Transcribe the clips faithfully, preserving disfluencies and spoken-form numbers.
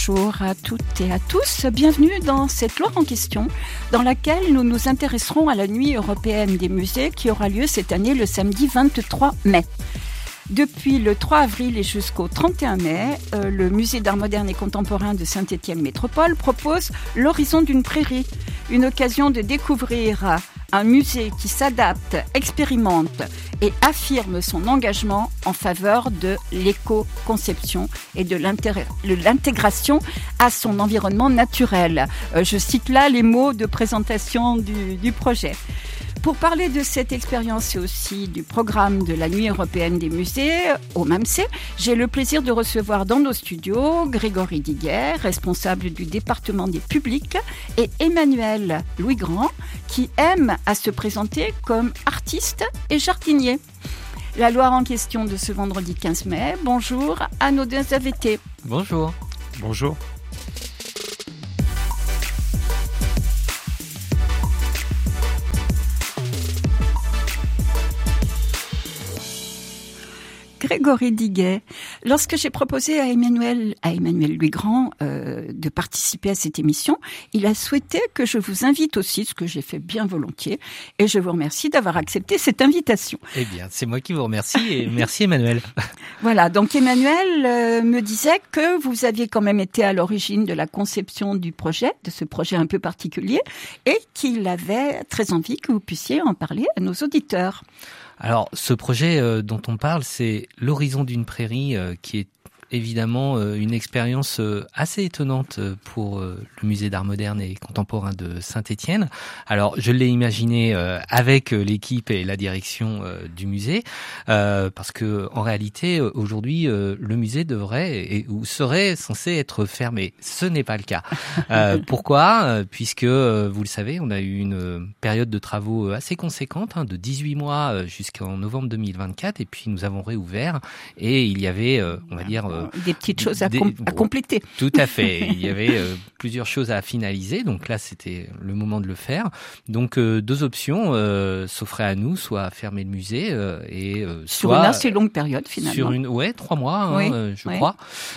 Bonjour à toutes et à tous, bienvenue dans cette Loire en question dans laquelle nous nous intéresserons à la Nuit européenne des musées qui aura lieu cette année le samedi vingt-trois mai. Depuis le trois avril et jusqu'au trente et un mai, euh, le Musée d'art moderne et contemporain de Saint-Étienne Métropole propose l'Horizon d'une prairie, une occasion de découvrir un musée qui s'adapte, expérimente et affirme son engagement en faveur de l'éco-conception et de l'intégration à son environnement naturel. Euh, je cite là les mots de présentation du, du projet. Pour parler de cette expérience et aussi du programme de la Nuit européenne des musées au MAMSE, j'ai le plaisir de recevoir dans nos studios Grégory Diguet, responsable du département des publics, et Emmanuel Louis-Grand, qui aime à se présenter comme artiste et jardinier. La Loire en question de ce vendredi quinze mai. Bonjour à nos deux invités. Bonjour. Bonjour. Grégory Diguet, lorsque j'ai proposé à Emmanuel, à Emmanuel Louis-Grand euh, de participer à cette émission, il a souhaité que je vous invite aussi, ce que j'ai fait bien volontiers, et je vous remercie d'avoir accepté cette invitation. Eh bien, c'est moi qui vous remercie, et merci Emmanuel. Voilà, donc Emmanuel euh, me disait que vous aviez quand même été à l'origine de la conception du projet, de ce projet un peu particulier, et qu'il avait très envie que vous puissiez en parler à nos auditeurs. Alors, ce projet euh, dont on parle, c'est l'Horizon d'une prairie, euh, qui est évidemment euh, une expérience euh, assez étonnante pour euh, le musée d'art moderne et contemporain de Saint-Étienne. Alors, je l'ai imaginé euh, avec euh, l'équipe et la direction euh, du musée, euh, parce que en réalité, euh, aujourd'hui, euh, le musée devrait et, ou serait censé être fermé. Ce n'est pas le cas. Euh, pourquoi ? Puisque, euh, vous le savez, on a eu une période de travaux assez conséquente, hein, de dix-huit mois jusqu'en novembre deux mille vingt-quatre, et puis nous avons réouvert, et il y avait, euh, on va dire, euh, des petites choses à, des, com- à compléter. Tout à fait. Il y avait euh, plusieurs choses à finaliser. Donc là, c'était le moment de le faire. Donc euh, deux options euh, s'offraient à nous, soit fermer le musée euh, et euh, sur soit une assez longue période finalement. Sur une ouais trois mois, hein, oui, euh, je oui. crois.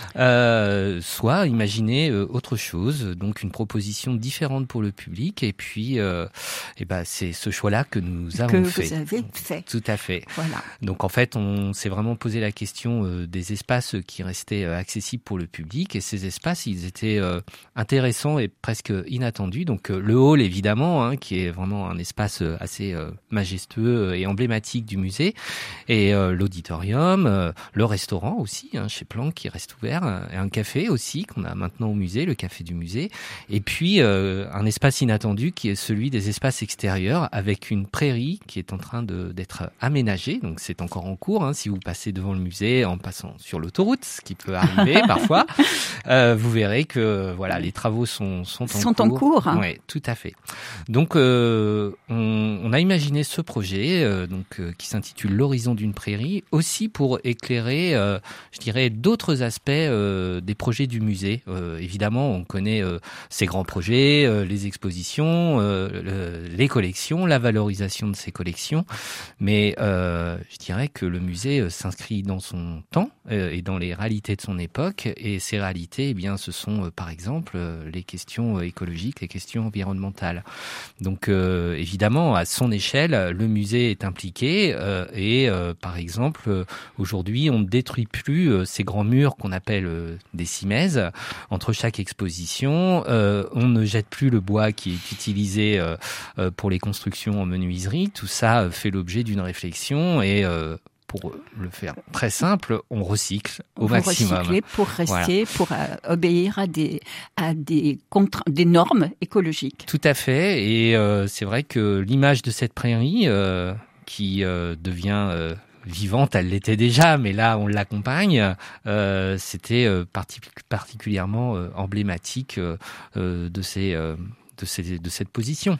Euh, soit imaginer euh, autre chose. Donc une proposition différente pour le public. Et puis, euh, et ben c'est ce choix-là que nous avons que fait. Que vous avez fait. Tout à fait. Voilà. Donc en fait, on s'est vraiment posé la question euh, des espaces qui restaient accessibles pour le public, et ces espaces, ils étaient euh, intéressants et presque inattendus. Donc euh, le hall, évidemment, hein, qui est vraiment un espace euh, assez euh, majestueux et emblématique du musée, et euh, l'auditorium, euh, le restaurant aussi, hein, chez Planck, qui reste ouvert, et un café aussi qu'on a maintenant au musée, le café du musée, et puis euh, un espace inattendu qui est celui des espaces extérieurs, avec une prairie qui est en train de, d'être aménagée. Donc c'est encore en cours, hein, si vous passez devant le musée en passant sur l'autoroute, ce qui peut arriver parfois, euh, vous verrez que voilà, les travaux sont sont en sont cours. en cours. Hein. Ouais, tout à fait. Donc euh, on, on a imaginé ce projet euh, donc euh, qui s'intitule l'Horizon d'une prairie, aussi pour éclairer, euh, je dirais, d'autres aspects euh, des projets du musée. Euh, évidemment, on connaît euh, ces grands projets, euh, les expositions, euh, le, les collections, la valorisation de ces collections, mais euh, je dirais que le musée euh, s'inscrit dans son temps euh, et dans les réalités de son époque, et ces réalités, eh bien, ce sont euh, par exemple euh, les questions écologiques, les questions environnementales. Donc euh, évidemment, à son échelle, le musée est impliqué euh, et euh, par exemple, euh, aujourd'hui, on ne détruit plus euh, ces grands murs qu'on appelle euh, des cimaises entre chaque exposition. Euh, on ne jette plus le bois qui est utilisé euh, euh, pour les constructions en menuiserie. Tout ça euh, fait l'objet d'une réflexion, et euh, pour le faire très simple, on recycle au Vous maximum. Recycler pour rester, voilà. pour euh, obéir à des à des contra- des normes écologiques. Tout à fait, et euh, c'est vrai que l'image de cette prairie euh, qui euh, devient euh, vivante, elle l'était déjà, mais là on l'accompagne. Euh, c'était euh, partic- particulièrement euh, emblématique euh, de ces euh, de ces de cette position.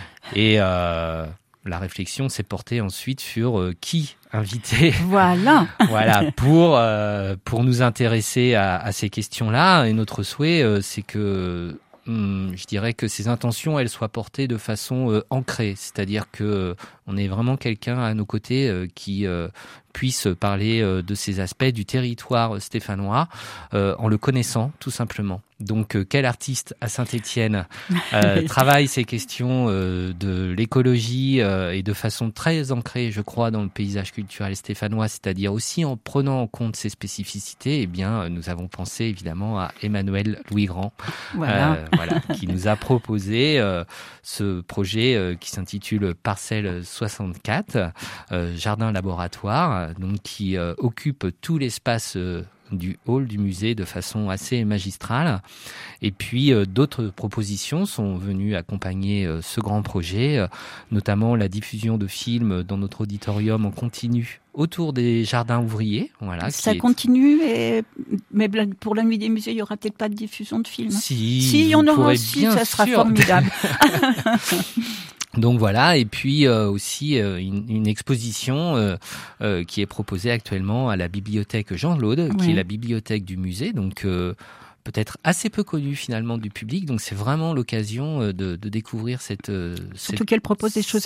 Et euh, la réflexion s'est portée ensuite sur euh, qui inviter. Voilà. Voilà, pour euh, pour nous intéresser à, à ces questions-là. Et notre souhait, euh, c'est que hum, je dirais que ces intentions, elles soient portées de façon euh, ancrée, c'est-à-dire que On est vraiment quelqu'un à nos côtés euh, qui euh, puisse parler euh, de ces aspects du territoire stéphanois euh, en le connaissant tout simplement. Donc euh, quel artiste à Saint-Étienne euh, travaille ces questions euh, de l'écologie euh, et de façon très ancrée, je crois, dans le paysage culturel stéphanois, c'est-à-dire aussi en prenant en compte ses spécificités. Eh bien, nous avons pensé évidemment à Emmanuel Louis-Grand, voilà. Euh, voilà, qui nous a proposé euh, ce projet euh, qui s'intitule Parcelle soixante-quatre, euh, jardin laboratoire, donc qui euh, occupe tout l'espace euh, du hall du musée de façon assez magistrale. Et puis euh, d'autres propositions sont venues accompagner euh, ce grand projet, euh, notamment la diffusion de films dans notre auditorium en continu autour des jardins ouvriers. Voilà, ça qui continue, et... mais pour la nuit des musées, il n'y aura peut-être pas de diffusion de films. Si, si il y en aura aussi, ça sera sûr. formidable. Donc voilà, et puis euh, aussi euh, une, une exposition euh, euh, qui est proposée actuellement à la bibliothèque Jean-Laude, oui. qui est la bibliothèque du musée, donc euh, peut-être assez peu connue finalement du public. Donc c'est vraiment l'occasion euh, de, de découvrir cette... Euh, Surtout cette... qu'elle propose des choses